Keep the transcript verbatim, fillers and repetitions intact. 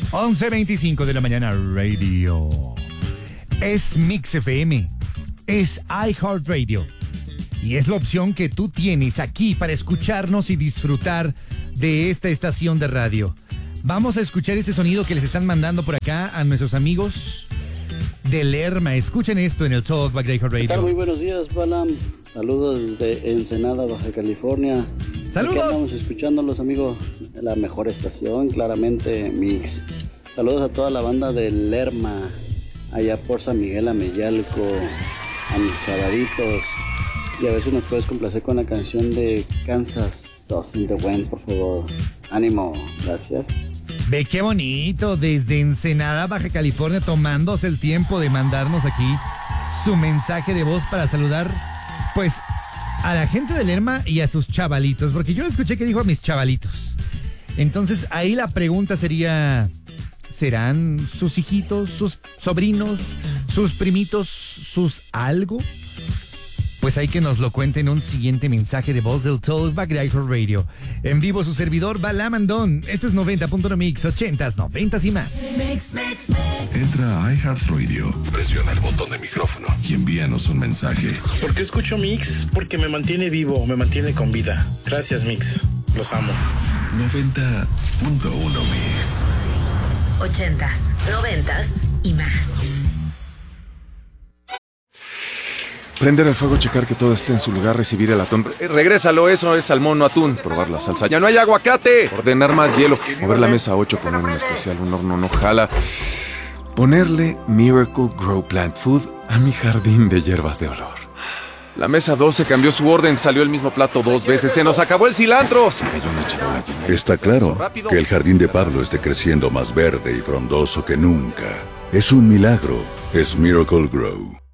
once veinticinco de la mañana, radio. Es Mix F M, es iHeartRadio. Y es la opción que tú tienes aquí para escucharnos y disfrutar de esta estación de radio. Vamos a escuchar este sonido que les están mandando por acá a nuestros amigos de Lerma. Escuchen esto en el Talkback de iHeartRadio. Muy buenos días, Balam. Saludos desde Ensenada, Baja California. Saludos. Aquí andamos escuchándolos, amigos. La mejor estación, claramente Mix. Saludos a toda la banda de Lerma, allá por San Miguel Ameyalco, a mis chavaditos. Y a ver si nos puedes complacer con la canción de Kansas, Dust in the Wind, por favor. Ánimo, gracias. Ve qué bonito, desde Ensenada, Baja California, tomándose el tiempo de mandarnos aquí su mensaje de voz para saludar, pues, a la gente de Lerma y a sus chavalitos, porque yo escuché que dijo a mis chavalitos. Entonces, ahí la pregunta sería, ¿serán sus hijitos, sus sobrinos, sus primitos, sus algo? Pues hay que nos lo cuente en un siguiente mensaje de voz del Talkback de iHeartRadio. En vivo su servidor Balam Andón. Esto es noventa punto uno Mix, ochentas, noventas y más. Mix, mix, mix. Entra a iHeartRadio, presiona el botón de micrófono y envíanos un mensaje. ¿Por qué escucho Mix? Porque me mantiene vivo, me mantiene con vida. Gracias, Mix. Los amo. noventa punto uno Mix. Ochentas, noventas y más. Prender el fuego, checar que todo esté en su lugar, recibir el atún. Eh, regrésalo, eso es salmón, no atún. Probar la salsa. ¡Ya no hay aguacate! Ordenar más hielo. Mover la mesa ocho, poner un especial, un horno no jala. Ponerle Miracle Grow Plant Food a mi jardín de hierbas de olor. La mesa doce cambió su orden, salió el mismo plato dos veces. ¡Se nos acabó el cilantro! Se cayó una charola llena. Está claro que el jardín de Pablo esté creciendo más verde y frondoso que nunca. Es un milagro. Es Miracle Grow.